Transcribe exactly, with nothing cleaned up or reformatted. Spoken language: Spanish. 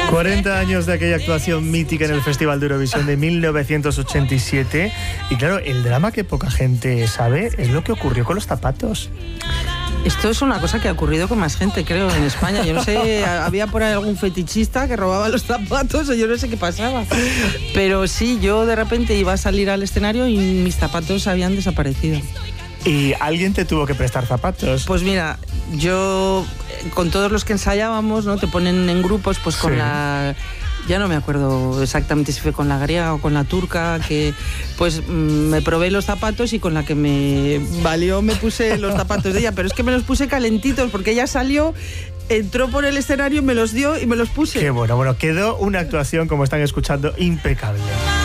cuarenta años de aquella actuación mítica en el Festival de Eurovisión de mil novecientos ochenta y siete. Y claro, el drama que poca gente sabe es lo que ocurrió con los zapatos. Esto es una cosa que ha ocurrido con más gente, creo, en España. Yo no sé, había por ahí algún fetichista que robaba los zapatos o yo no sé qué pasaba. Pero sí, yo de repente iba a salir al escenario y mis zapatos habían desaparecido. ¿Y alguien te tuvo que prestar zapatos? Pues mira, yo con todos los que ensayábamos, ¿no? Te ponen en grupos, pues con sí. la... Ya no me acuerdo exactamente si fue con la griega o con la turca, que pues me probé los zapatos y con la que me valió me puse los zapatos de ella, pero es que me los puse calentitos porque ella salió, entró por el escenario, me los dio y me los puse. Qué bueno, bueno, quedó una actuación, como están escuchando, impecable.